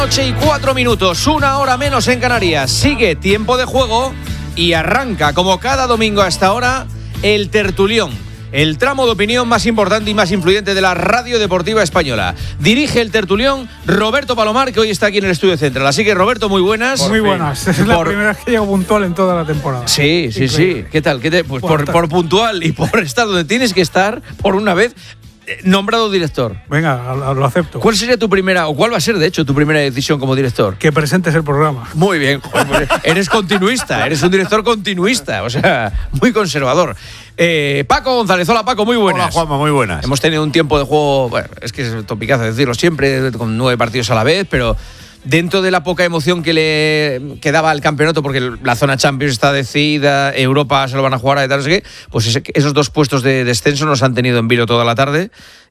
8:04, 1 hora menos en Canarias. Sigue tiempo de juego y arranca, como cada domingo a esta hora, el tertulión. El tramo de opinión más importante y más influyente de la radio deportiva española. Dirige el tertulión Roberto Palomar, que hoy está aquí en el estudio central. Así que, Roberto, muy buenas. Muy buenas. Es la primera vez que llego puntual en toda la temporada. Sí. ¿Qué tal? Pues por puntual y por estar donde tienes que estar, por una vez, nombrado director. Venga, lo acepto. ¿Cuál sería tu primera, o cuál va a ser, de hecho, tu primera decisión como director? Que presentes el programa. Muy bien. Joder, pues eres continuista, eres un director continuista, o sea, muy conservador. Paco González, hola Paco, muy buenas. Hola Juanma, muy buenas. Hemos tenido un tiempo de juego, bueno, es que es topicazo decirlo siempre, con 9 partidos a la vez, pero dentro de la poca emoción que le quedaba al campeonato, porque la zona Champions está decidida, Europa se lo van a jugar a tal, no sé qué, pues esos 2 puestos de descenso nos han tenido en vilo toda la tarde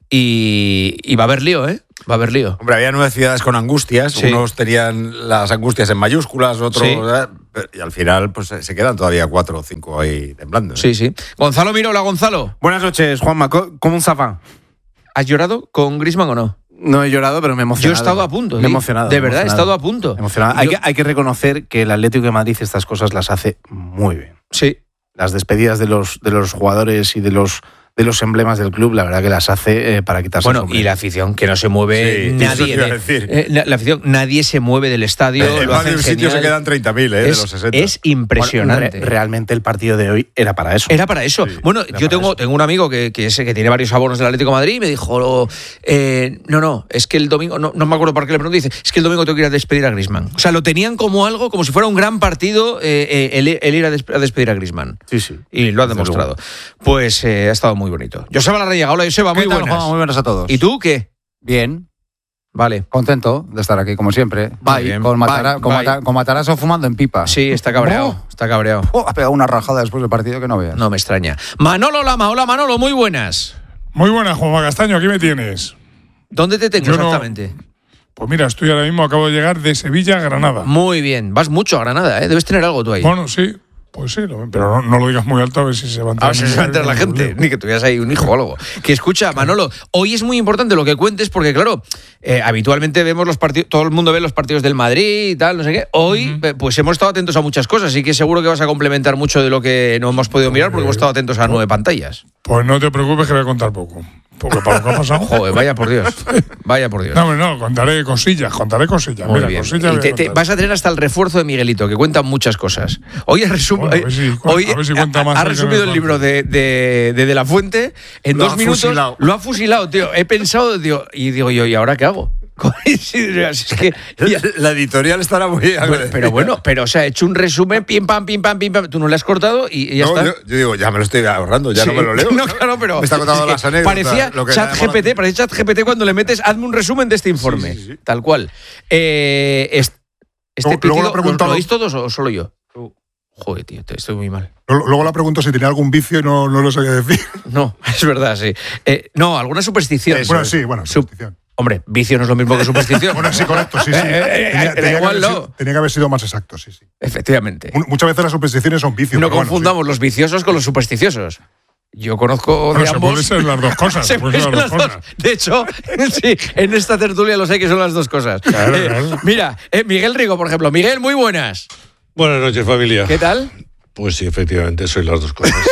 y va a haber lío, ¿eh? Va a haber lío. Hombre, había 9 ciudades con angustias, sí. Unos tenían las angustias en mayúsculas, otros... Sí. Y al final pues se quedan todavía 4 o 5 ahí temblando. Sí. Gonzalo Mira, hola Gonzalo. Buenas noches, Juanma, ¿cómo ça va? ¿Has llorado con Griezmann o no? No he llorado, pero me he emocionado. Yo he estado a punto. Me he emocionado. De verdad, he estado a punto. Emocionado. Hay que reconocer que el Atlético de Madrid estas cosas las hace muy bien. Sí. Las despedidas de los jugadores y de los emblemas del club, la verdad que las hace para quitarse el sombrero. Y la afición, que no se mueve nadie. La afición, nadie se mueve del estadio. En más de un sitio se quedan 30.000 de los 60. Es impresionante. Bueno, realmente el partido de hoy era para eso. Era para eso. Sí, bueno, yo tengo un amigo que tiene varios abonos del Atlético de Madrid y me dijo, no, es que el domingo, no me acuerdo por qué le pregunté, dice, es que el domingo tengo que ir a despedir a Griezmann. O sea, lo tenían como algo, como si fuera un gran partido el ir a despedir a Griezmann. Sí. Y lo ha demostrado. Pues ha estado muy bonito. Joseba Larrañaga, hola Joseba, muy buenas. Juan, muy buenas a todos. ¿Y tú qué? Bien. Vale. Contento de estar aquí, como siempre. Bye. Con Matarazzo fumando en pipa. Sí, está cabreado. Está cabreado. Ha pegado una rajada después del partido que no veas. No me extraña. Manolo Lama, hola Manolo, muy buenas. Muy buenas, Juanma Castaño, aquí me tienes. ¿Dónde te tengo exactamente? Pues mira, estoy ahora mismo, acabo de llegar de Sevilla a Granada. Muy bien, vas mucho a Granada, ¿eh? Debes tener algo tú ahí. Bueno, sí. Pues sí, pero no lo digas muy alto a ver si se va a enterar. A ver si se va a enterar la gente, ni que tuvieras ahí un hijo o algo. Que escucha, Manolo, hoy es muy importante lo que cuentes porque, claro, habitualmente vemos los partidos, todo el mundo ve los partidos del Madrid y tal, no sé qué. Hoy, pues hemos estado atentos a muchas cosas, así que seguro que vas a complementar mucho de lo que no hemos podido mirar porque hemos estado atentos a 9 pantallas. Pues no te preocupes que voy a contar poco. Porque para lo que ha pasado. Joder, vaya por Dios. No, contaré cosillas. Muy mira, bien. Cosillas Y vas a tener hasta el refuerzo de Miguelito, que cuenta muchas cosas. Hoy, a ver si cuenta más. Ha resumido el libro de La Fuente en 2 minutos. Lo ha fusilado, tío. He pensado, tío, y digo yo, ¿y ahora qué hago? Es que la editorial estará muy... Pero o sea, he hecho un resumen, pim pam, tú no le has cortado y ya está. Yo digo, ya me lo estoy ahorrando, ya no me lo leo. No, claro, pero... Me está contando las anécdotas. Parecía ChatGPT cuando le metes, hazme un resumen de este informe. Sí. Tal cual. Este pitido, ¿lo oís todos o solo yo? Joder, tío, estoy muy mal. Luego la pregunto si tenía algún vicio y no lo sabía decir. No, es verdad, sí. No, alguna superstición. Superstición. Hombre, vicio no es lo mismo que superstición. Bueno, sí, correcto, sí. Tenía que haber sido más exacto, sí. Efectivamente. Muchas veces las supersticiones son vicios. No confundamos los viciosos con los supersticiosos. Yo conozco de ambos. Pueden ser las dos cosas. De hecho, sí, en esta tertulia lo sé que son las dos cosas. Claro. Mira, Miguel Rigo, por ejemplo. Miguel, muy buenas. Buenas noches, familia. ¿Qué tal? Pues sí, efectivamente, soy las dos cosas.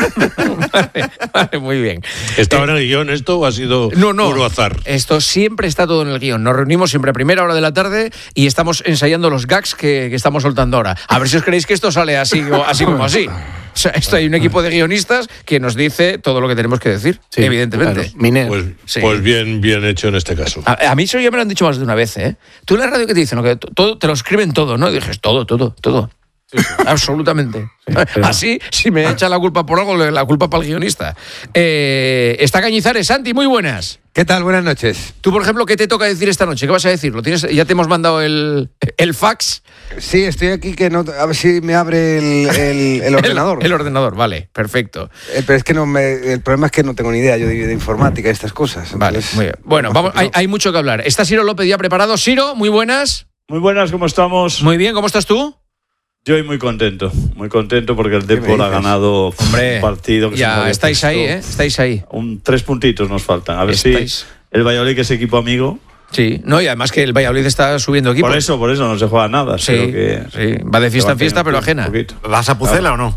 Vale, muy bien. ¿Estaba en el guión esto o ha sido puro azar? Esto siempre está todo en el guión. Nos reunimos siempre a primera hora de la tarde y estamos ensayando los gags que estamos soltando ahora. A ver si os creéis que esto sale así como así. O sea, hay un equipo de guionistas que nos dice todo lo que tenemos que decir, evidentemente. Claro. Pues bien hecho en este caso. A mí eso ya me lo han dicho más de una vez, ¿eh? Tú en la radio, ¿qué te dicen? ¿No? Que todo, te lo escriben todo, ¿no? Y dices, todo. Sí. Absolutamente. Sí, así, si me echan la culpa por algo, la culpa para el guionista. Está Cañizares. Santi, muy buenas. ¿Qué tal? Buenas noches. Tú, por ejemplo, ¿qué te toca decir esta noche? ¿Qué vas a decir? ¿Ya te hemos mandado el fax? Sí, estoy aquí, a ver si me abre el ordenador. El ordenador, vale, perfecto. Pero es que el problema es que no tengo ni idea yo de informática y estas cosas. Vale, muy bien. Bueno, vamos, hay mucho que hablar. Está Ciro López ya preparado. Ciro, muy buenas. Muy buenas, ¿cómo estamos? Muy bien, ¿cómo estás tú? Yo muy contento porque el Depor ha ganado un partido. Que ya estáis ahí, ¿eh? Estáis ahí. 3 puntitos nos faltan. A ver si el Valladolid, que es equipo amigo, Sí, no, y además que el Valladolid está subiendo equipo. Por eso no se juega nada. Sí, va de fiesta en fiesta, pero ajena. ¿Vas a Pucela o no?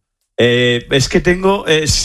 Es que tengo...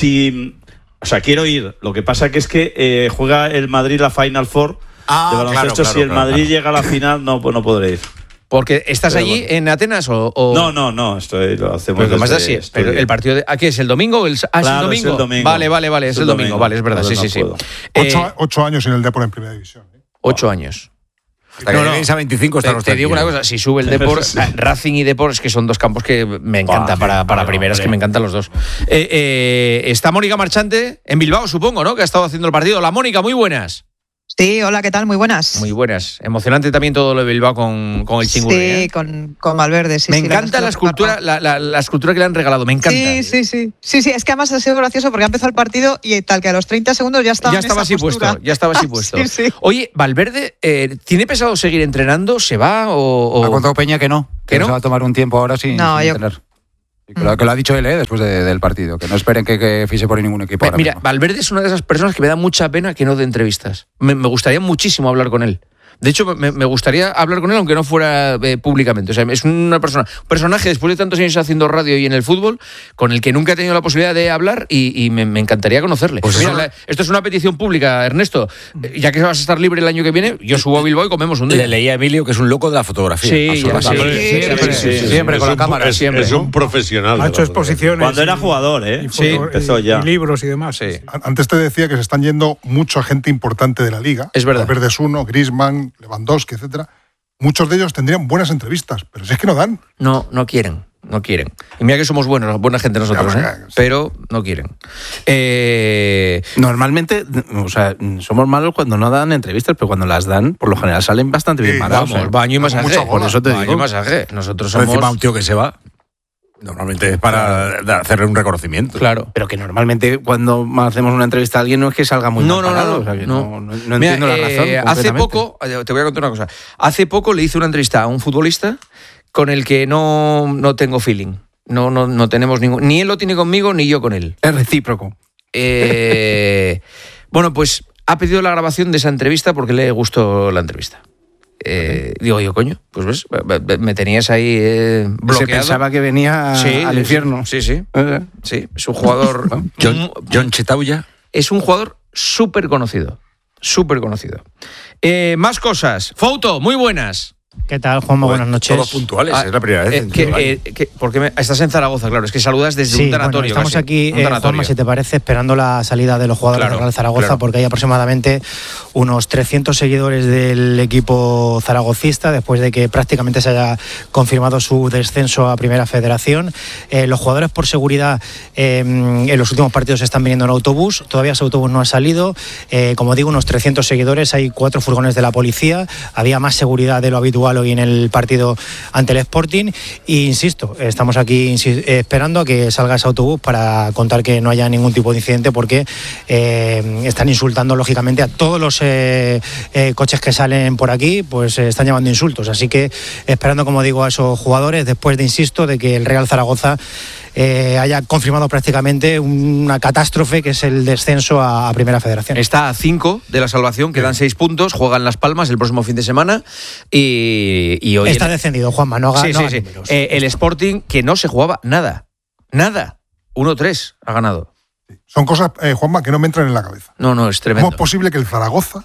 o sea, quiero ir. Lo que pasa que es que juega el Madrid la Final Four de baloncesto. Si el Madrid llega a la final, no podré ir. Porque estás allí en Atenas o... No, lo hacemos pero más así. Pero el partido de... ¿Aquí es el domingo? ¿Es el domingo? Es el domingo. Vale, es el domingo. Vale, es verdad, sí. 8 años en el Depor en primera división. 8 años. Hasta que lleguéis a 25 están te digo una cosa, si sube el Depor, Racing y Depor, es que son dos campos que me encantan para primeras, que me encantan los dos. Está Mónica Marchante en Bilbao, supongo, ¿no? Que ha estado haciendo el partido. Hola, Mónica, muy buenas. Sí, hola, ¿qué tal? Muy buenas. Muy buenas. Emocionante también todo lo de Bilbao con el Chingurri. Sí, con Valverde. Sí, me encanta la escultura, la escultura que le han regalado, me encanta. Sí, es que además ha sido gracioso porque ha empezado el partido y tal que a los 30 segundos ya estaba así puesto. Sí. Oye, Valverde, ¿tiene pensado seguir entrenando? ¿Se va o...? Ha contado Peña que no. Que no se va a tomar un tiempo ahora sin entrenar. Que lo ha dicho él después del partido, que no esperen que fiche por ningún equipo. Mira, Valverde es una de esas personas que me da mucha pena que no dé entrevistas. Me gustaría muchísimo hablar con él. De hecho, me gustaría hablar con él aunque no fuera públicamente. O sea, es un personaje después de tantos años haciendo radio y en el fútbol, con el que nunca he tenido la posibilidad de hablar y me encantaría conocerle. Pues mira, esto es una petición pública, Ernesto. Ya que vas a estar libre el año que viene, yo subo a Bilbao y comemos un día. Le leí a Emilio que es un loco de la fotografía. Siempre con la cámara. Es un profesional. Ha hecho exposiciones. Cuando era jugador, empezó ya. Y libros y demás. Sí. Antes te decía que se están yendo mucha gente importante de la liga. Es verdad. Valverde es uno, Griezmann, Lewandowski, etcétera. Muchos de ellos tendrían buenas entrevistas, pero si es que no dan. No quieren. Y mira que somos buena gente nosotros, pero no quieren. Normalmente, o sea, somos malos cuando no dan entrevistas, pero cuando las dan, por lo general salen bastante bien parados. Vamos, baño y masaje. Por eso te digo. Baño y masaje. Nosotros somos... somos... un tío que se va... Normalmente es para hacerle un reconocimiento. Claro. Pero que normalmente cuando hacemos una entrevista a alguien no es que salga muy mal parado. O sea, que no entiendo la razón. Hace poco, te voy a contar una cosa. Hace poco le hice una entrevista a un futbolista con el que no tengo feeling. No tenemos ningún... Ni él lo tiene conmigo, ni yo con él. Es recíproco. Bueno, pues ha pedido la grabación de esa entrevista porque le gustó la entrevista. Digo yo, coño, pues ves, me tenías ahí bloqueado. Se pensaba que venía al infierno. Sí, es un jugador... John Chetauya. Es un jugador súper conocido. Más cosas. Fouto, muy buenas. ¿Qué tal, Juanma? Buenas noches. Todos puntuales, es la primera vez. ¿Por qué estás en Zaragoza? Claro, es que saludas desde un tanatorio. Bueno, estamos aquí, Juanma, si te parece, esperando la salida de los jugadores del Real Zaragoza, porque hay aproximadamente unos 300 seguidores del equipo zaragocista, después de que prácticamente se haya confirmado su descenso a Primera Federación. Los jugadores, por seguridad, en los últimos partidos están viniendo en autobús. Todavía ese autobús no ha salido. Como digo, unos 300 seguidores. Hay 4 furgones de la policía. Había más seguridad de lo habitual hoy en el partido ante el Sporting e insisto, estamos aquí esperando a que salga ese autobús para contar que no haya ningún tipo de incidente porque están insultando lógicamente a todos los coches que salen por aquí, pues están llamando insultos, así que esperando, como digo, a esos jugadores después de, insisto, de que el Real Zaragoza haya confirmado prácticamente una catástrofe que es el descenso a Primera Federación. Está a 5 de la salvación, quedan 6 puntos, juegan Las Palmas el próximo fin de semana y hoy... Está descendido, Juanma, no haga números. El Sporting, que no se jugaba nada, 1-3 ha ganado. Son cosas, Juanma, que no me entran en la cabeza. No, es tremendo. ¿Cómo es posible que el Zaragoza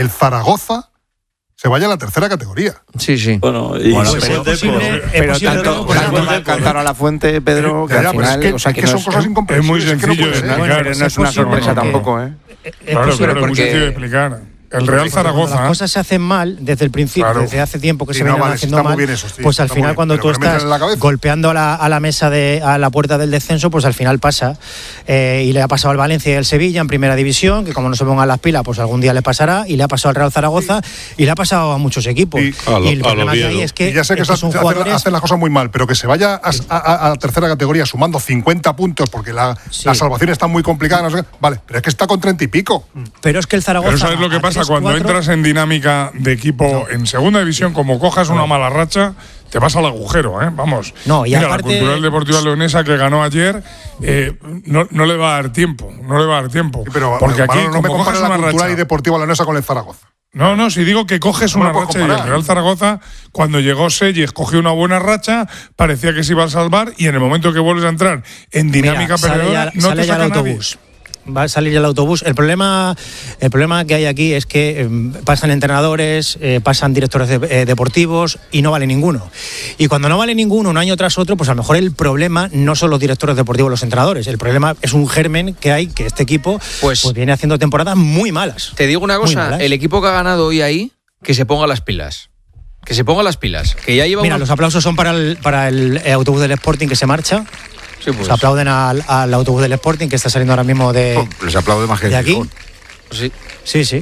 se vaya a la tercera categoría? Sí. Bueno, pero tanto cantar a la fuente, Pedro, que al final... Es que son cosas incomprensibles. Es muy sencillo de explicar. No es una sorpresa tampoco, Claro, es muy sencillo de explicar. El Real Zaragoza. Las cosas se hacen mal desde el principio, desde hace tiempo que se vienen haciendo mal. Pues al final, cuando tú estás golpeando a la mesa a la puerta del descenso, pues al final pasa. Y le ha pasado al Valencia y al Sevilla en Primera División, que como no se pongan las pilas, pues algún día le pasará. Y le ha pasado al Real Zaragoza y le ha pasado a muchos equipos. Y el problema que hay es que ya sé que hacen las cosas muy mal, pero que se vaya a tercera categoría sumando 50 puntos porque la salvación está muy complicada. No sé, vale, pero es que está con 30 y pico. Pero es que el Zaragoza... Pero ¿sabes lo que pasa? Cuando entras en dinámica de equipo en segunda división, como cojas una mala racha, te vas al agujero, vamos. No, y mira, aparte, la Cultural Deportiva Leonesa que ganó ayer, no le va a dar tiempo. Sí, pero porque aquí no me compares la Cultural racha, y Deportiva Leonesa con el Zaragoza. No, si digo que coges una racha, y el Real Zaragoza, cuando llegó Selles, cogió una buena racha, parecía que se iba a salvar, y en el momento que vuelves a entrar en dinámica perdedora, no te saca nadie. Va a salir ya el autobús. El problema que hay aquí es que pasan entrenadores, pasan directores deportivos y no vale ninguno. Y cuando no vale ninguno un año tras otro, pues a lo mejor el problema no son los directores deportivos, los entrenadores. El problema es un germen que hay, que este equipo pues viene haciendo temporadas muy malas. Te digo una cosa, el equipo que ha ganado hoy ahí, que se ponga las pilas. Que se ponga las pilas. Que ya lleva los aplausos son para el autobús del Sporting que se marcha. Sí, pues. Se aplauden al autobús del Sporting que está saliendo ahora mismo de. Les aplaude más que de aquí. Sí.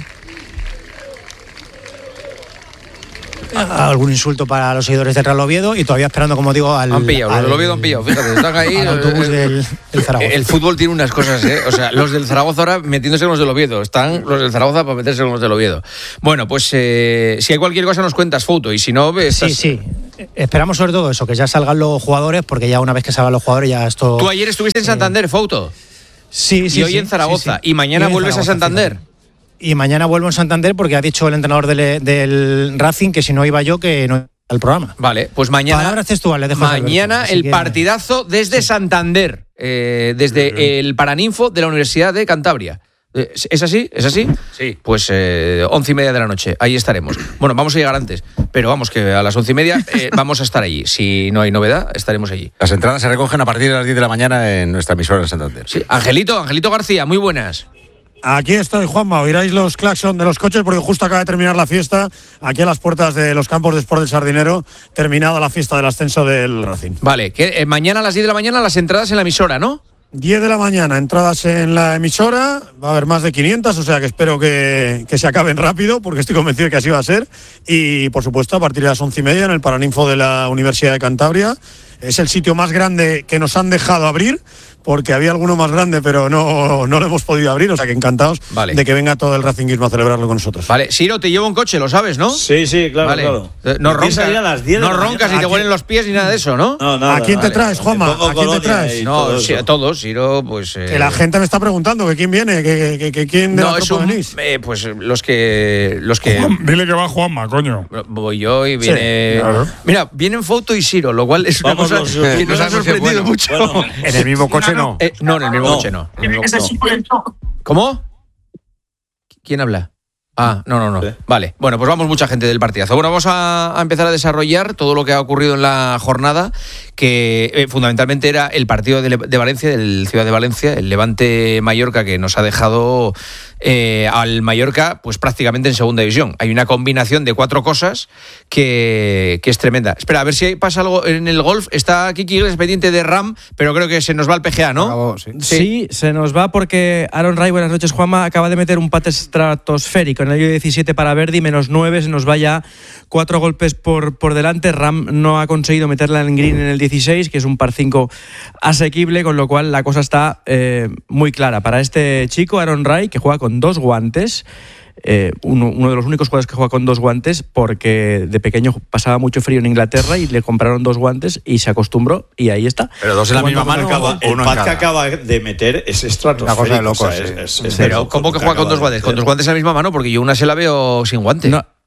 Algún insulto para los seguidores del Real Oviedo y todavía esperando, como digo, al. Han pillado, los del Oviedo han pillado, fíjate, están ahí. Al autobús del Zaragoza. El fútbol tiene unas cosas, O sea, los del Zaragoza ahora metiéndose con los del Oviedo. Están los del Zaragoza para meterse con los del Oviedo. Bueno, pues si hay cualquier cosa nos cuentas, Fouto, y si no. Sí. Esperamos sobre todo eso, que ya salgan los jugadores, porque ya una vez que salgan los jugadores ya esto. Tú ayer estuviste en Santander, Fouto. Sí. Y hoy en Zaragoza. Sí. Y mañana vuelves a Santander. Fíjate. Y mañana vuelvo en Santander porque ha dicho el entrenador del Racing que si no iba yo, que no iba al programa. Vale, pues mañana. Palabras textuales, dejo mañana el partidazo desde Santander, desde el Paraninfo de la Universidad de Cantabria. ¿Es así? Sí. Pues 11:30 de la noche, ahí estaremos. Bueno, vamos a llegar antes, pero vamos que a las 11:30 vamos a estar allí. Si no hay novedad, estaremos allí. Las entradas se recogen a partir de las 10 de la mañana en nuestra emisora en Santander. Sí. Angelito García, muy buenas. Aquí estoy, Juanma. Oiráis los claxon de los coches porque justo acaba de terminar la fiesta aquí a las puertas de los campos de Sport del Sardinero, terminada la fiesta del ascenso del Racing. Vale, que mañana a las 10 de la mañana las entradas en la emisora, ¿no? 10 de la mañana, entradas en la emisora, va a haber más de 500, o sea que espero que se acaben rápido, porque estoy convencido de que así va a ser. Y, por supuesto, a partir de las 11:30 en el Paraninfo de la Universidad de Cantabria. Es el sitio más grande que nos han dejado abrir, porque había alguno más grande, pero no lo hemos podido abrir, o sea que encantados de que venga todo el racinguismo a celebrarlo con nosotros. Vale, Siro, te llevo un coche, lo sabes, ¿no? Sí, claro, vale. Claro. No roncas ni te huelen los pies ni nada de eso, ¿no? No, nada. ¿A quién te traes, Juanma? ¿A quién te traes? No, sí, a todos, Siro, pues... Que la gente me está preguando que quién viene, que quién de la tropa venís. Pues los que... Dile que va Juanma, coño. Voy yo y viene... Sí, claro. Mira, vienen Fouto y Siro, lo cual es una cosa que nos ha sorprendido mucho. Bueno, en el mismo coche no. No, en el mismo coche no. ¿Cómo? ¿Quién habla? No. Vale, bueno, pues vamos mucha gente del partidazo. Bueno, vamos a empezar a desarrollar todo lo que ha ocurrido en la jornada, que fundamentalmente era el partido de Valencia, del Ciudad de Valencia, el Levante-Mallorca, que nos ha dejado al Mallorca pues prácticamente en segunda división. Hay una combinación de 4 cosas que es tremenda. Espera, a ver si pasa algo en el golf. Está Kiki Iglesias pendiente de RAM, pero creo que se nos va el PGA, ¿no? Sí, se nos va porque Aaron Rai, buenas noches, Juanma, acaba de meter un pate estratosférico en el hoyo 17 para Verdi, -9, se nos va ya 4 golpes por delante. Ram no ha conseguido meterla en green en el 16, que es un par 5 asequible, con lo cual la cosa está muy clara para este chico, Aaron Rai, que juega con 2 guantes. Uno de los únicos jugadores que juega con 2 guantes, porque de pequeño pasaba mucho frío en Inglaterra y le compraron 2 guantes y se acostumbró y ahí está. Pero 2 en la misma mano. El pat que acaba de meter es estratosférico. Una cosa de locos. Pero ¿cómo que juega con 2 guantes? Con 2 guantes en la misma mano, porque yo una se la veo sin guante.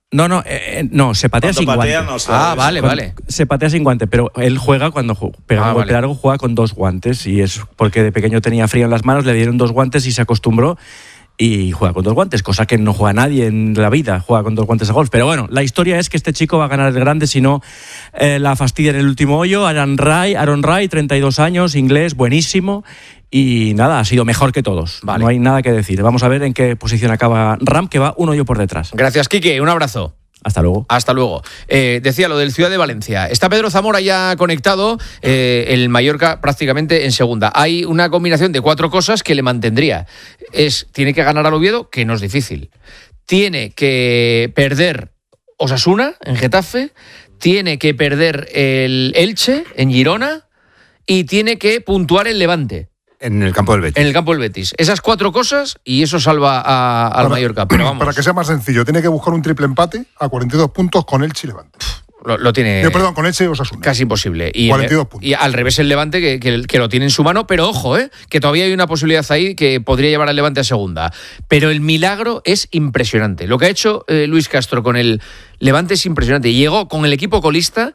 No, se patea sin guante. Vale. Se patea sin guante, pero él juega cuando pega un golpe largo, juega con 2 guantes, y es porque de pequeño tenía frío en las manos, le dieron 2 guantes y se acostumbró. Y juega con 2 guantes, cosa que no juega nadie en la vida, juega con 2 guantes a golf. Pero bueno, la historia es que este chico va a ganar el grande, si no la fastidia en el último hoyo. Aaron Rai, 32 años, inglés, buenísimo. Y nada, ha sido mejor que todos. Vale. No hay nada que decir. Vamos a ver en qué posición acaba Ram, que va un hoyo por detrás. Gracias, Quique. Un abrazo. Hasta luego. Decía lo del Ciudad de Valencia. Está Pedro Zamora ya conectado, el Mallorca prácticamente en segunda. Hay una combinación de 4 cosas que le mantendría. Tiene que ganar al Oviedo, que no es difícil. Tiene que perder Osasuna en Getafe. Tiene que perder el Elche en Girona. Y tiene que puntuar el Levante. En el campo del Betis. En el campo del Betis. Esas 4 cosas y eso salva al Mallorca. Pero vamos. Para que sea más sencillo, tiene que buscar un triple empate a 42 puntos con Elche y Levante. Lo tiene. Perdón, con Elche y Osasuna. Casi imposible. 42 puntos. Y al revés el Levante, que lo tiene en su mano, pero ojo, que todavía hay una posibilidad ahí que podría llevar al Levante a segunda. Pero el milagro es impresionante. Lo que ha hecho Luis Castro con el Levante es impresionante. Llegó con el equipo colista,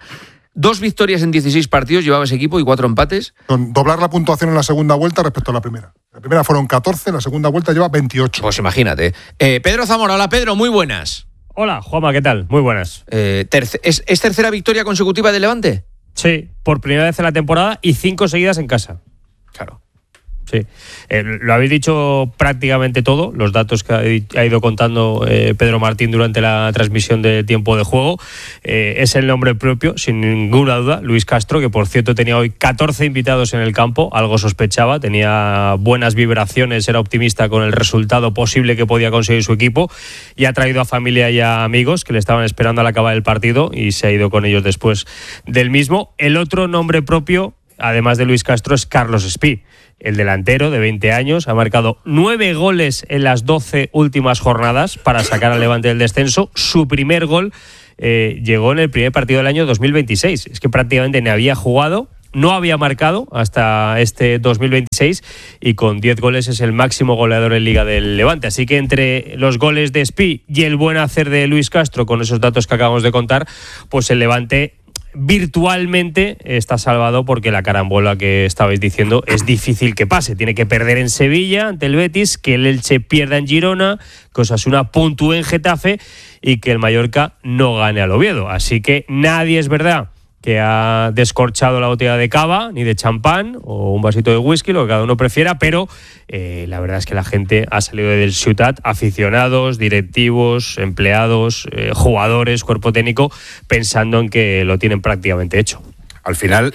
2 victorias en 16 partidos, llevaba ese equipo y 4 empates. Con doblar la puntuación en la segunda vuelta respecto a la primera. La primera fueron 14, la segunda vuelta lleva 28. Pues imagínate. Pedro Zamora, hola Pedro, muy buenas. Hola, Juanma, ¿qué tal? Muy buenas. ¿Es tercera victoria consecutiva del Levante? Sí, por primera vez en la temporada y 5 seguidas en casa. Claro. Sí, lo habéis dicho prácticamente todo, los datos que ha ido contando Pedro Martín durante la transmisión de Tiempo de Juego. Es el nombre propio, sin ninguna duda, Luis Castro, que por cierto tenía hoy 14 invitados en el campo, algo sospechaba, tenía buenas vibraciones, era optimista con el resultado posible que podía conseguir su equipo y ha traído a familia y a amigos que le estaban esperando al acabar el partido y se ha ido con ellos después del mismo. El otro nombre propio, además de Luis Castro, es Carlos Espí. El delantero de 20 años ha marcado 9 goles en las 12 últimas jornadas para sacar al Levante del descenso. Su primer gol llegó en el primer partido del año 2026. Es que prácticamente ni había jugado, no había marcado hasta este 2026 y con 10 goles es el máximo goleador en Liga del Levante. Así que entre los goles de Espí y el buen hacer de Luis Castro, con esos datos que acabamos de contar, pues el Levante virtualmente está salvado, porque la carambola que estabais diciendo es difícil que pase. Tiene que perder en Sevilla ante el Betis, que el Elche pierda en Girona, que Osasuna puntúe en Getafe y que el Mallorca no gane al Oviedo. Así que nadie, es verdad, que ha descorchado la botella de cava, ni de champán o un vasito de whisky, lo que cada uno prefiera, pero la verdad es que la gente ha salido del Ciutat, aficionados, directivos, empleados, jugadores, cuerpo técnico, pensando en que lo tienen prácticamente hecho. Al final,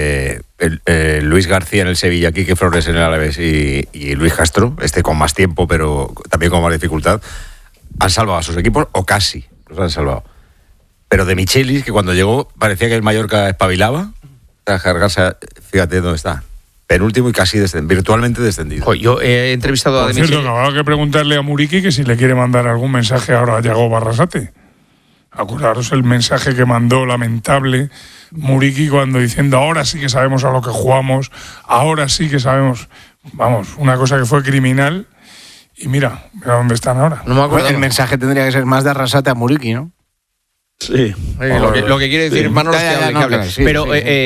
Luis García en el Sevilla, Quique Flores en el Alavés y Luis Castro, con más tiempo pero también con más dificultad, han salvado a sus equipos, o casi los han salvado. Pero de Michelis, que cuando llegó parecía que el Mallorca espabilaba, tras cargarse, fíjate dónde está, penúltimo y casi virtualmente descendido. Yo he entrevistado a De Michelis. Por cierto, habrá que preguntarle a Muriqui que si le quiere mandar algún mensaje ahora a Yago Barrasate. Acordaros el mensaje que mandó lamentable Muriqui cuando diciendo ahora sí que sabemos a lo que jugamos, ahora sí que sabemos, vamos, una cosa que fue criminal y mira dónde están ahora. No me acuerdo. El mensaje tendría que ser más de Arrasate a Muriqui, ¿no? Sí. Lo que quiere decir Manolo es que hable. Sí, pero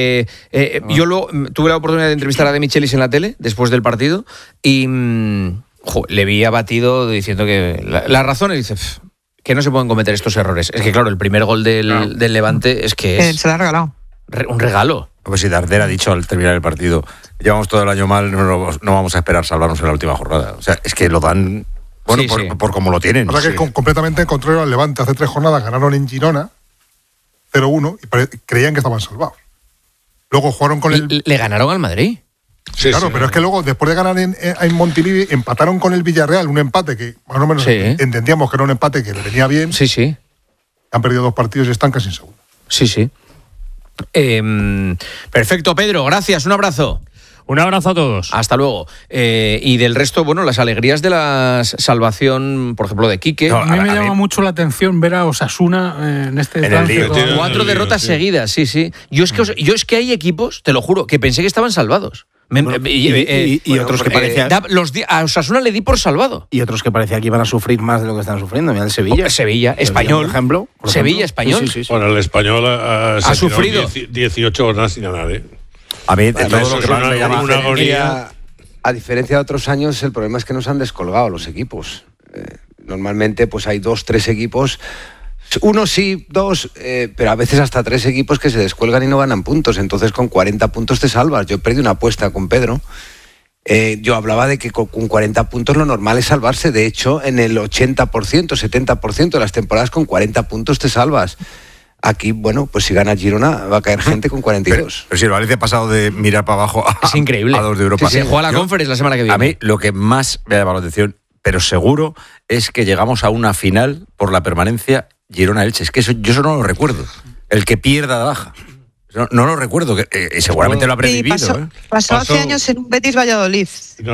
yo tuve la oportunidad de entrevistar a De Michelis en la tele después del partido y le vi abatido diciendo que las razones, dice, que no se pueden cometer estos errores. Es que claro, el primer gol del Levante es que se lo ha regalado. Un regalo. Pues si Darder ha dicho al terminar el partido, llevamos todo el año mal, no vamos a esperar salvarnos en la última jornada. O sea, es que lo dan... Bueno, sí, por cómo lo tienen. La verdad que completamente contrario al Levante. Hace 3 jornadas ganaron en Girona 0-1 y creían que estaban salvados. Luego jugaron con ¿Le ganaron al Madrid? Sí, claro, pero es que luego, después de ganar en Montilivi, empataron con el Villarreal, un empate que más o menos entendíamos que era un empate que le venía bien. Sí, sí. Han perdido 2 partidos y están casi en segundo. Sí, sí. Perfecto, Pedro, gracias, un abrazo. Un abrazo a todos. Hasta luego. Y del resto, bueno, las alegrías de la salvación, por ejemplo, de Quique. No, a mí me llama mucho la atención ver a Osasuna en este trance. 4 derrotas seguidas, sí. Yo es que hay equipos, te lo juro, que pensé que estaban salvados. Y otros que parecían... a Osasuna le di por salvado. Y otros que parecía que iban a sufrir más de lo que están sufriendo. Mira, el Sevilla. Español. Por ejemplo. Sevilla, Español. Sí. Bueno, el Español ha sufrido 18 horas sin ganar, A mí, todo lo que más me llama una agonía. A diferencia de otros años, el problema es que nos han descolgado los equipos. Normalmente, pues hay 2, 3 equipos, uno sí, 2, pero a veces hasta 3 equipos que se descuelgan y no ganan puntos. Entonces, con 40 puntos te salvas. Yo perdí una apuesta con Pedro. Yo hablaba de que con 40 puntos lo normal es salvarse. De hecho, en el 80%, 70% de las temporadas con 40 puntos te salvas. Aquí, bueno, pues si gana Girona va a caer gente con 42. Pero si el Valencia ha pasado de mirar para abajo es increíble. A 2 de Europa. Sí, se juega la Conference la semana que viene. A mí lo que más me ha llamado la atención, pero seguro, es que llegamos a una final por la permanencia Girona-Elche. Es que yo eso no lo recuerdo. El que pierda de baja. No lo recuerdo, seguramente lo habré vivido. Pasó hace años en un Betis Valladolid.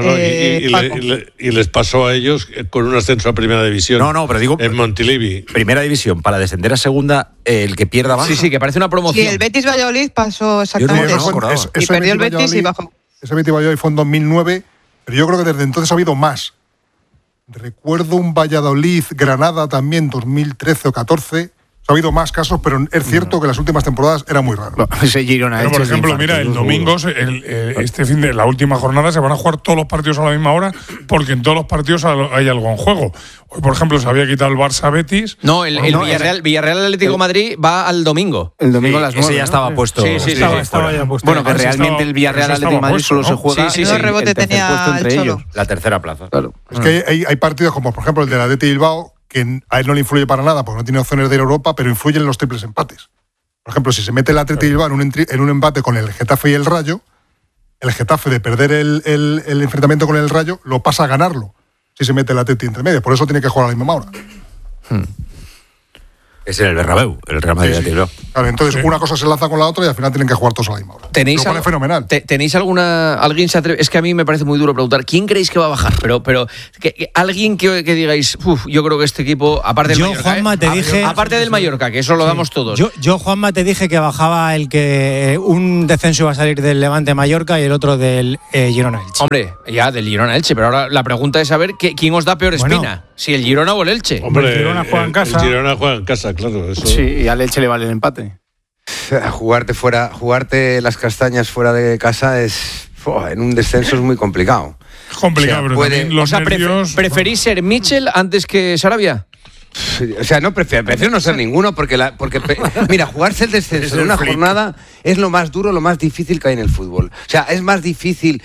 Y les pasó a ellos con un ascenso a Primera División. No, pero digo... En Montilivi. Primera División, para descender a Segunda, el que pierda baja. Sí, que parece una promoción. Y el Betis Valladolid pasó exactamente eso. Y perdió el Betis y bajó. Ese Betis Valladolid fue en 2009, pero yo creo que desde entonces ha habido más. Recuerdo un Valladolid-Granada también, 2013 o 14. Ha habido más casos, pero es cierto que las últimas temporadas era muy raro. Ese Girona, por ejemplo, mira, el domingo, este fin de la última jornada, se van a jugar todos los partidos a la misma hora, porque en todos los partidos hay algo en juego. Hoy, por ejemplo, se había quitado el Barça-Betis. No, el Villarreal Atlético de Madrid va al domingo. El domingo a las 9. Ese ya estaba puesto. Sí, estaba ya puesto. Bueno, que realmente el Villarreal Atlético de Madrid solo se juega el rebote tenía puesto entre ellos. La tercera plaza. Claro. Es que hay partidos como, por ejemplo, el de la Athletic Bilbao, que a él no le influye para nada porque no tiene opciones de ir a Europa, pero influyen los triples empates. Por ejemplo, si se mete el Athletic Bilbao en un empate con el Getafe y el Rayo, el Getafe, de perder el enfrentamiento con el Rayo, lo pasa a ganarlo si se mete el Athletic entre medio. Por eso tiene que jugar a la misma hora. Es en el Bernabéu, el Real Madrid. Sí. Claro, entonces una cosa se lanza con la otra y al final tienen que jugar todos a la misma hora. ¿Tenéis lo cual es fenomenal. ¿Tenéis alguien se atreve? Es que a mí me parece muy duro preguntar ¿quién creéis que va a bajar? Pero alguien que digáis, yo creo que este equipo, aparte del Mallorca, Juanma, te dije, aparte del Mallorca, que eso lo damos todos. Yo, Juanma, te dije que bajaba un descenso iba a salir del Levante Mallorca y el otro del Girona Elche. Hombre, ya del Girona Elche, pero ahora la pregunta es saber quién os da peor espina, si el Girona o el Elche. Hombre, el Girona juega en casa. El Girona juega en casa, claro. Eso. Sí, y al Elche le vale el empate. Jugarte las castañas fuera de casa en un descenso es muy complicado. Es complicado, pero también los nervios... ¿Preferís ser Mitchell antes que Sarabia? O sea, no prefiero no ser ninguno porque mira, jugarse el descenso en una jornada es lo más duro, lo más difícil que hay en el fútbol. O sea, es más difícil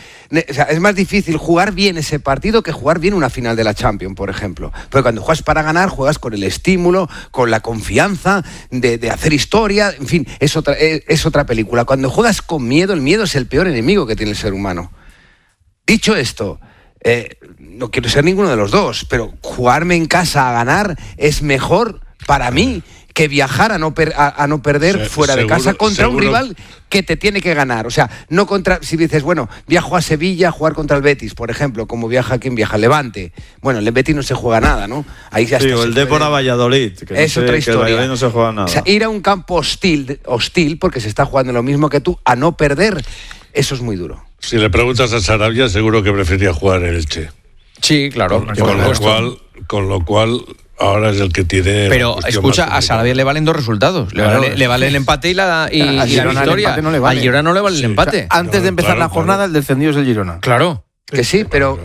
jugar bien ese partido que jugar bien una final de la Champions, por ejemplo. Porque cuando juegas para ganar, juegas con el estímulo, con la confianza de hacer historia, en fin, es otra película. Cuando juegas con miedo, el miedo es el peor enemigo que tiene el ser humano. Dicho esto, no quiero ser ninguno de los dos, pero jugarme en casa a ganar es mejor para mí que viajar a no perder fuera de casa contra un rival que te tiene que ganar. O sea, no contra, si dices, bueno, viajo a Sevilla a jugar contra el Betis, por ejemplo, como viaja quien viaja, Levante. Bueno, el Betis no se juega nada, ¿no? Ahí ya o el Dépor a Valladolid, que es otra historia. Que el Valladolid no se juega nada. O sea, ir a un campo hostil, porque se está jugando lo mismo que tú, a no perder, eso es muy duro. Si le preguntas a Sarabia, seguro que prefería jugar en Elche. Sí, claro. Con lo cual, ahora es el que tiene. Pero escucha, a Sarabia le valen dos resultados. Le vale el empate y la victoria. Al Girona no le vale el empate. Antes de empezar la jornada, el descendido es el Girona. Claro. Que sí, pero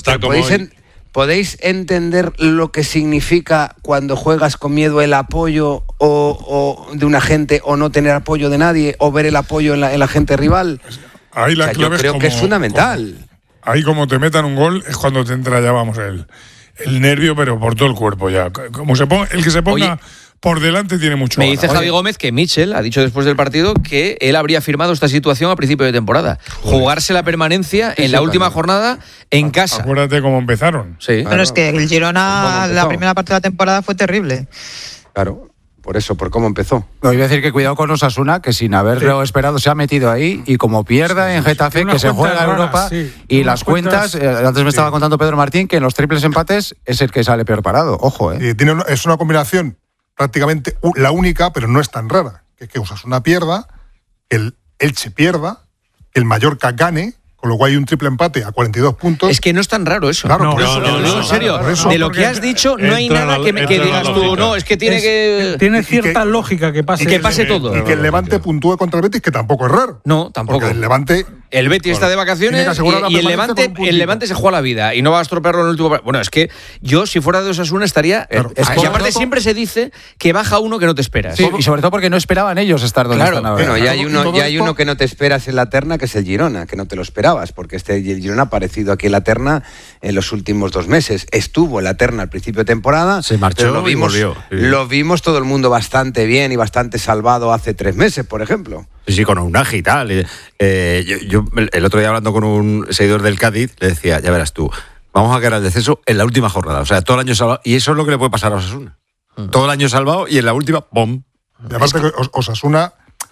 ¿podéis entender lo que significa cuando juegas con miedo el apoyo o de una gente o no tener apoyo de nadie o ver el apoyo en la gente rival? Ahí la clave yo creo que es fundamental. Ahí como te metan un gol es cuando te entra ya, vamos, el nervio, pero por todo el cuerpo ya. Como el que se ponga por delante tiene mucho. Me dice Javi Gómez que Mitchell ha dicho después del partido que él habría firmado esta situación a principio de temporada. Jugarse la permanencia en la última jornada en casa. Acuérdate cómo empezaron. Sí. Pero es que el Girona, la primera parte de la temporada fue terrible. Claro. Por cómo empezó. No, iba a decir que cuidado con Osasuna, que sin haberlo esperado se ha metido ahí y como pierda en Getafe, que se juega en Europa y las cuentas, antes me estaba contando Pedro Martín que en los triples empates es el que sale peor parado. Ojo, es una combinación prácticamente la única, pero no es tan rara. Que Osasuna pierda, que el Elche pierda, que el Mallorca gane. Con lo cual hay un triple empate a 42 puntos. Es que no es tan raro eso. Claro, en serio. De lo que has dicho, no hay nada que digas tú. No, es que tiene cierta lógica que pase. Y que pase todo. Y que el Levante puntúe contra el Betis, que tampoco es raro. No, tampoco. Porque el Levante... El Betis está de vacaciones y el Levante se juega la vida y no va a estropearlo en el último. Bueno, es que yo, si fuera de Osasuna, estaría. Y aparte, siempre se dice que baja uno que no te esperas. Sí, y sobre todo porque no esperaban ellos estar donde están ahora. Bueno, ya hay uno que no te esperas en la terna, que es el Girona, que no te lo esperabas, porque el Girona ha aparecido aquí en la terna en los últimos 2 meses. Estuvo en la terna al principio de temporada. Se marchó lo vimos, y volvió. Sí. Lo vimos todo el mundo bastante bien y bastante salvado hace 3 meses, por ejemplo. Sí, con Unagi y tal. Yo el otro día hablando con un seguidor del Cádiz, le decía, ya verás tú, vamos a quedar al descenso en la última jornada. O sea, todo el año salvado. Y eso es lo que le puede pasar a Osasuna. Todo el año salvado y en la última, ¡bom! Y aparte que Osasuna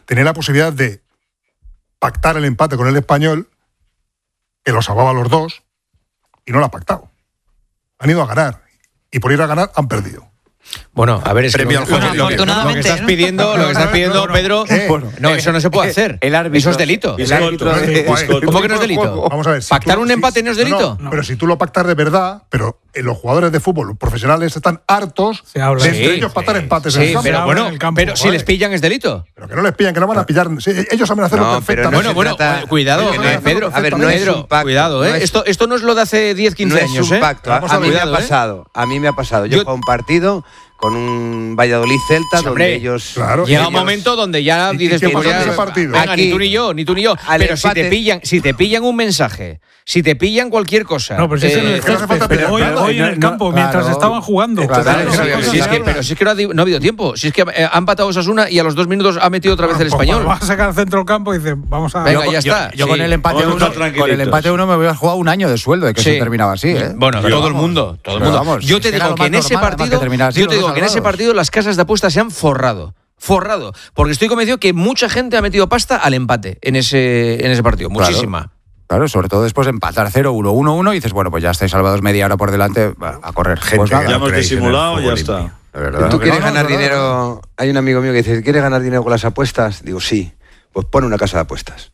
tenía la posibilidad de pactar el empate con el Español, que lo salvaba a los dos, y no lo ha pactado. Han ido a ganar, y por ir a ganar han perdido. Bueno, a ver, es que lo que estás pidiendo, Pedro, no, eso no se puede hacer. El árbitro, eso es delito. ¿Cómo que no es delito? Vamos a ver. ¿Pactar un empate no es delito? No, pero si tú lo pactas de verdad, pero los jugadores de fútbol, los profesionales, están hartos de entre ellos pactar empates en el campo. Pero bueno, pero si les pillan es delito. Pero que no les pillan, que no van a pillar. Ellos saben hacerlo perfectamente. Bueno, cuidado, Pedro. A ver, no es un pacto. Cuidado, Esto no es lo de hace 10, 15 años. No es un pacto. A mí me ha pasado. A mí me ha pasado. Yo juego un partido con un Valladolid-Celta donde ellos... Claro, llega un momento donde ya dices... ¿Qué pasa en ese partido? Venga, ni tú ni yo. Pero si te pillan un mensaje, si te pillan cualquier cosa... No, pero si es en el césped, hoy en el campo, mientras estaban jugando. Pero si es que no ha habido tiempo. Si es que ha empatado Osasuna y a los 2 minutos ha metido otra vez el Español. Vas a sacar al centro del campo y dices, vamos a... Venga, ya está. Yo con el empate 1 me voy a jugar un año de sueldo, de que se terminaba así. Bueno, todo el mundo. Yo te digo que en ese partido... que en ese partido las casas de apuestas se han forrado, porque estoy convencido que mucha gente ha metido pasta al empate en ese partido, muchísima. Claro, sobre todo después de empatar 0-1, 1-1 y dices, bueno, pues ya estáis salvados media hora por delante, a correr. Gente, ya hemos disimulado, ya está. ¿Tú quieres ganar dinero? Hay un amigo mío que dice, ¿quieres ganar dinero con las apuestas? Digo, sí. Pues pone una casa de apuestas.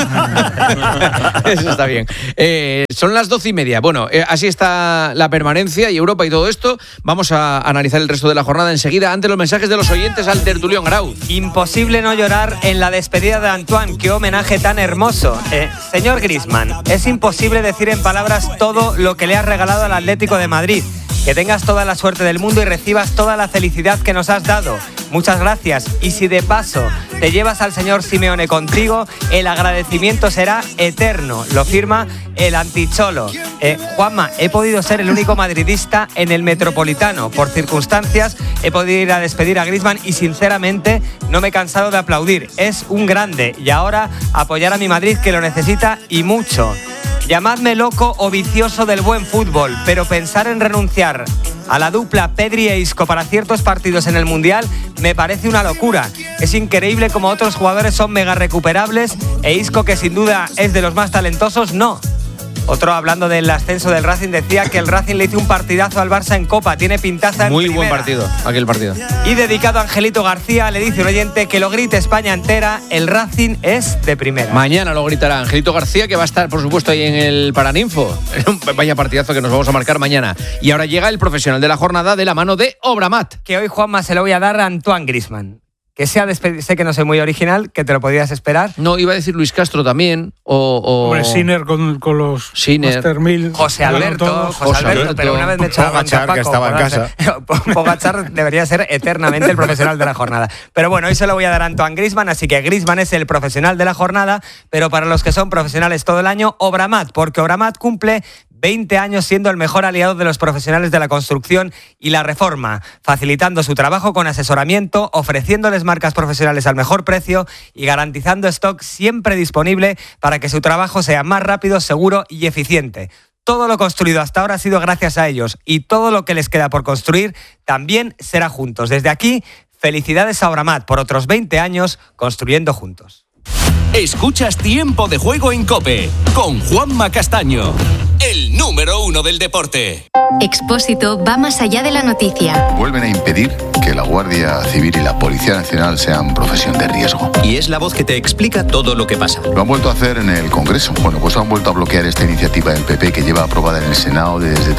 Eso está bien. Son las 12:30. Bueno, así está la permanencia y Europa y todo esto. Vamos a analizar el resto de la jornada enseguida. Antes los mensajes de los oyentes al tertulión Grau. Imposible no llorar en la despedida de Antoine. Qué homenaje tan hermoso. Señor Griezmann, es imposible decir en palabras todo lo que le has regalado al Atlético de Madrid. Que tengas toda la suerte del mundo y recibas toda la felicidad que nos has dado. Muchas gracias. Y si de paso te llevas al señor Simeone contigo, el agradecimiento será eterno. Lo firma el anticholo. Juanma, he podido ser el único madridista en el Metropolitano. Por circunstancias he podido ir a despedir a Griezmann y sinceramente no me he cansado de aplaudir. Es un grande y ahora apoyar a mi Madrid que lo necesita y mucho. Llamadme loco o vicioso del buen fútbol, pero pensar en renunciar a la dupla Pedri e Isco para ciertos partidos en el Mundial me parece una locura. Es increíble como otros jugadores son mega recuperables e Isco, que sin duda es de los más talentosos, no. Otro, hablando del ascenso del Racing, decía que el Racing le hizo un partidazo al Barça en Copa. Tiene pintaza en muy primera. Buen partido, aquel partido. Y dedicado a Angelito García, le dice un oyente que lo grite España entera, el Racing es de primera. Mañana lo gritará Angelito García, que va a estar, por supuesto, ahí en el Paraninfo. Vaya partidazo que nos vamos a marcar mañana. Y ahora llega el profesional de la jornada de la mano de Obramat. Que hoy, Juanma, se lo voy a dar a Antoine Griezmann. Que sea sé que no soy muy original, que te lo podías esperar. No, iba a decir Luis Castro también. Hombre, Sinner con los Master 1000. José Alberto, pero una vez me echaba Pogacar, que estaba en casa. Pogacar debería ser eternamente el profesional de la jornada. Pero bueno, hoy se lo voy a dar a Antoine Griezmann, así que Griezmann es el profesional de la jornada, pero para los que son profesionales todo el año, Obramat, porque Obramat cumple 20 años siendo el mejor aliado de los profesionales de la construcción y la reforma, facilitando su trabajo con asesoramiento, ofreciéndoles marcas profesionales al mejor precio y garantizando stock siempre disponible para que su trabajo sea más rápido, seguro y eficiente. Todo lo construido hasta ahora ha sido gracias a ellos y todo lo que les queda por construir también será juntos. Desde aquí, felicidades a Obramat por otros 20 años construyendo juntos. Escuchas Tiempo de Juego en COPE con Juanma Castaño, el número 1 del deporte. Expósito va más allá de la noticia. Vuelven a impedir que la Guardia Civil y la Policía Nacional sean profesión de riesgo. Y es la voz que te explica todo lo que pasa. Lo han vuelto a hacer en el Congreso. Bueno, pues han vuelto a bloquear esta iniciativa del PP que lleva aprobada en el Senado desde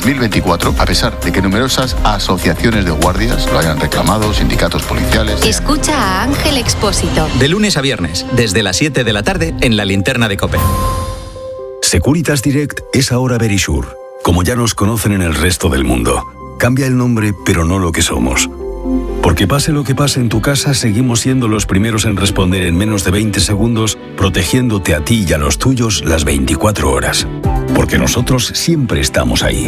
2024, a pesar de que numerosas asociaciones de guardias lo hayan reclamado, sindicatos policiales. Escucha a Ángel Expósito. De lunes a viernes, desde las 7 de la tarde, en la linterna de COPE. Securitas Direct es ahora Verisure, como ya nos conocen en el resto del mundo. Cambia el nombre, pero no lo que somos. Porque pase lo que pase en tu casa, seguimos siendo los primeros en responder en menos de 20 segundos, protegiéndote a ti y a los tuyos las 24 horas. Porque nosotros siempre estamos ahí.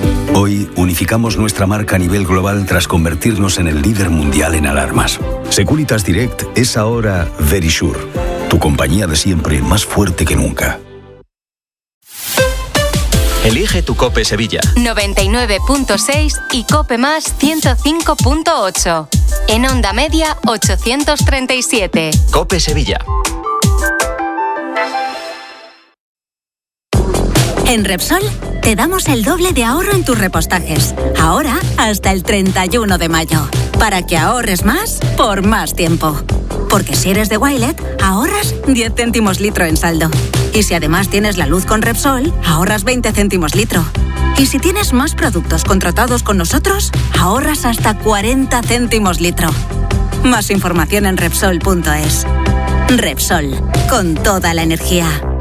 Hoy unificamos nuestra marca a nivel global tras convertirnos en el líder mundial en alarmas. Securitas Direct es ahora Verisure, tu compañía de siempre más fuerte que nunca. Elige tu COPE Sevilla. 99.6 y COPE más 105.8. En Onda Media 837. COPE Sevilla. En Repsol te damos el doble de ahorro en tus repostajes. Ahora hasta el 31 de mayo. Para que ahorres más por más tiempo. Porque si eres de Wilet, ahorras 10 céntimos litro en saldo. Y si además tienes la luz con Repsol, ahorras 20 céntimos litro. Y si tienes más productos contratados con nosotros, ahorras hasta 40 céntimos litro. Más información en Repsol.es. Repsol, con toda la energía.